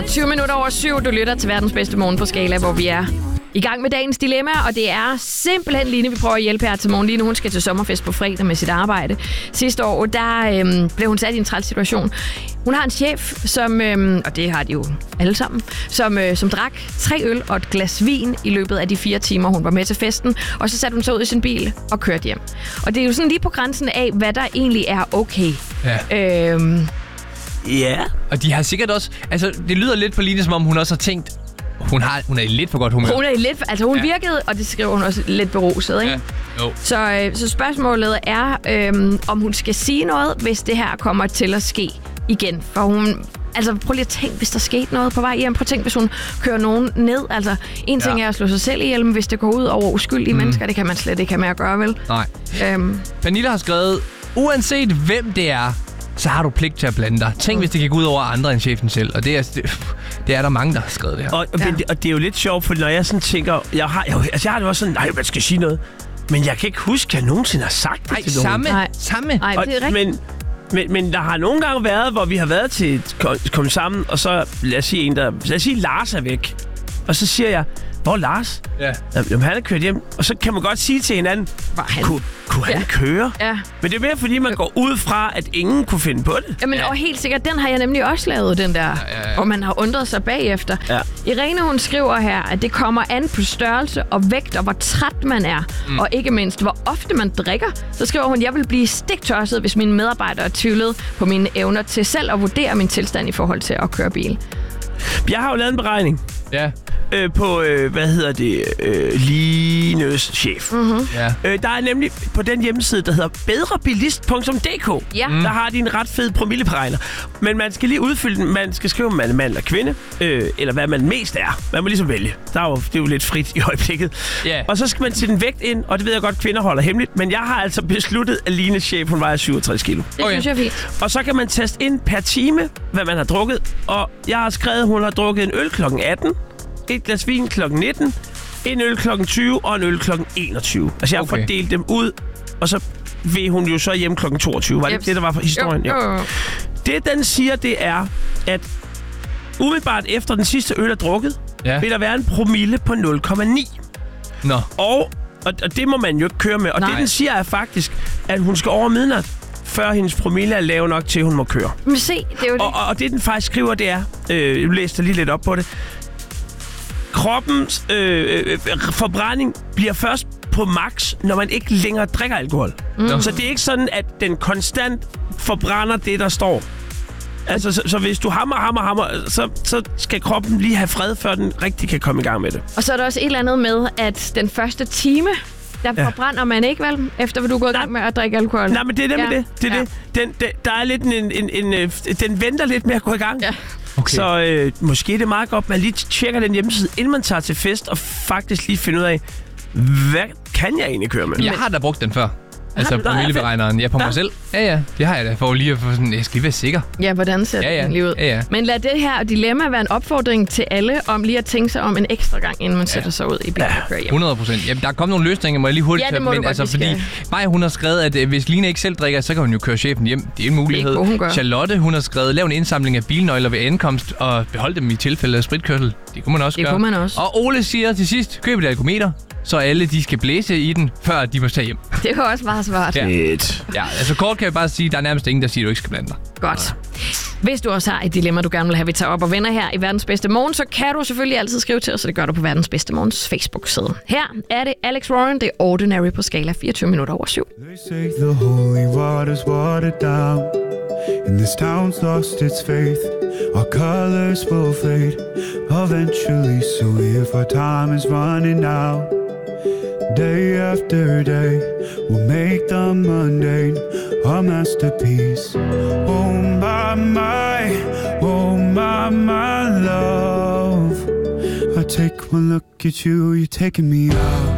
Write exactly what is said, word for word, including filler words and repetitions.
tyve minutter over syv. Du lytter til verdens bedste morgen på Skala, hvor vi er i gang med dagens dilemma, og det er simpelthen Line, vi prøver at hjælpe her til morgen. Line, hun skal til sommerfest på fredag med sit arbejde. Sidste år, der øhm, blev hun sat i en træls situation. Hun har en chef, som, øhm, og det har de jo alle sammen, som, øh, som drak tre øl og et glas vin i løbet af de fire timer, hun var med til festen. Og så satte hun sig ud i sin bil og kørte hjem. Og det er jo sådan lige på grænsen af, hvad der egentlig er okay. Ja. Øhm, Ja, og de har sikkert også... Altså, det lyder lidt på Line, som om hun også har tænkt... Hun, har, hun er i lidt for godt humør. Hun er i lidt... Altså, hun ja. virkede, og det skriver hun også, lidt beruset, ikke? Ja. Jo. Så, øh, så spørgsmålet er, øh, om hun skal sige noget, hvis det her kommer til at ske igen. For hun... Altså, prøv lige at tænke, hvis der skete noget på vej hjem. Prøv at tænke, hvis hun kører nogen ned. Altså, en ting ja. er at slå sig selv ihjel, men hvis det går ud over uskyldige mm. mennesker, det kan man slet ikke have med at gøre, vel? Nej. Øhm. Pernille har skrevet, uanset hvem det er, så har du pligt til at blande dig. Tænk, mm. hvis det kan gå ud over andre end chefen selv. Og det er, det, det er der mange, der har skrevet det her. Og, ja. det, og det er jo lidt sjovt, for når jeg sådan tænker... Jeg har, jeg, altså jeg har det også sådan, nej, man skal sige noget. Men jeg kan ikke huske, at jeg nogensinde har sagt det Ej, til samme, nogen. Nej, samme. Nej, det er rigtigt. Men, men, men der har nogle gange været, hvor vi har været til kommet sammen, og så lad os sige en, der... Lad os sige, Lars er væk. Og så siger jeg, hvor er Lars? Ja. Jamen, han er kørt hjem. Og så kan man godt sige til hinanden, han? kunne, kunne han ja. køre? Ja. Men det er mere, fordi man går ud fra, at ingen kunne finde på det. Jamen, ja. og helt sikkert, den har jeg nemlig også lavet, den der. Ja, ja, ja. Og man har undret sig bagefter. Ja. Irene, hun skriver her, at det kommer an på størrelse og vægt, og hvor træt man er. Mm. Og ikke mindst, hvor ofte man drikker. Så skriver hun, jeg vil blive stiktørset, hvis mine medarbejdere tvivlede på mine evner til selv at vurdere min tilstand i forhold til at køre bil. Jeg har jo lavet en beregning. Ja. Øh, på, øh, hvad hedder det, øh, Lines chef. Mm-hmm. Ja. Øh, der er nemlig på den hjemmeside, der hedder bedrebilist punktum d k. Ja. Der har de en ret fed promilleberegner. Men man skal lige udfylde den. Man skal skrive, om man er mand eller kvinde, øh, eller hvad man mest er. Man må ligesom vælge. Der er jo, det er jo lidt frit i øjeblikket. Yeah. Og så skal man sætte en vægt ind, og det ved jeg godt, kvinder holder hemmeligt, men jeg har altså besluttet, at Lines chef, hun vejer syvogtres kilo. Det Okay. synes jeg er fint. Og så kan man taste ind per time, hvad man har drukket. Og jeg har skrevet, at hun har drukket en øl klokken atten, et glas vin klokken nitten, en øl klokken tyve og en øl klokken enogtyve. Altså jeg har Okay. fordelt dem ud, og så vil hun jo så hjem klokken toogtyve. Var det Jeps. det, der var for historien? Jo, jo, jo. Det, den siger, det er, at umiddelbart efter den sidste øl er drukket, Ja. vil der være en promille på nul komma ni. Nå. Og, og, og det må man jo ikke køre med. Og Nej. det, den siger, er faktisk, at hun skal over midnat, før hendes promille er lav nok til, at hun må køre. Men se, det er jo det. Og, og, og det, den faktisk skriver, det er, øh, jeg læste lige lidt op på det, kroppens øh, øh, forbrænding bliver først på max, når man ikke længere drikker alkohol. Mm. Så det er ikke sådan, at den konstant forbrænder det, der står. Altså, så, så hvis du hammer, hammer, hammer, så, så skal kroppen lige have fred, før den rigtig kan komme i gang med det. Og så er der også et eller andet med, at den første time, der Ja. forbrænder man ikke, vel? Efter hvad du er gået i gang med at drikke alkohol. Nej, men det er det Ja. med det. Det er Ja. det. Den, den, der er lidt en, en, en, en, øh, den venter lidt med at gå i gang. Ja. Okay. Så øh, måske er det meget godt, at man lige tjekker den hjemmeside, inden man tager til fest, og faktisk lige finder ud af, hvad kan jeg egentlig køre med? Jeg har da brugt den før. Altså du da? promilleberegneren. Ja, på Da? mig selv. Ja, ja. Det har jeg da for lige at få sådan... Jeg skal lige være sikker. Ja, hvordan ser Ja, ja. den lige ud? Ja, ja. Men lad det her dilemma være en opfordring til alle, om lige at tænke sig om en ekstra gang, inden man sætter sig ud i bilen og kører hjem. hundrede procent. Jamen, der er kommet nogle løsninger, må jeg lige hurtigt Ja, det må tage du dem ind. godt, Altså, vi fordi skal. Maja, hun har skrevet, at øh, hvis Line ikke selv drikker, så kan hun jo køre chefen hjem. Det er en mulighed. Det er hun gør. Charlotte, hun har skrevet, lav en indsamling af bilnøgler ved ankomst og behold dem i tilfælde af spritkørsel. Det kunne man også Det gøre. kunne man også. Og Ole siger til sidst, køb et alkometer, så alle de skal blæse i den, før de må tage hjem. Det var også meget smart. Ja. Et. Ja, altså kort kan jeg bare sige, der er nærmest ingen, der siger, at du ikke skal blande dig. Godt. Hvis du også har et dilemma, du gerne vil have, vi tager op og vender her i Verdens Bedste Morgen, så kan du selvfølgelig altid skrive til os, og det gør du på Verdens Bedste Morgens Facebook-side. Her er det Alex Warren, det er Ordinary på skala fireogtyve minutter over syv. They say the holy water's watered down, and this town's lost its faith. Our colors will fade eventually, so if our time is running out, day after day, we'll make the mundane a masterpiece. Oh my, my, oh my, my love. I take one look at you, you're taking me out.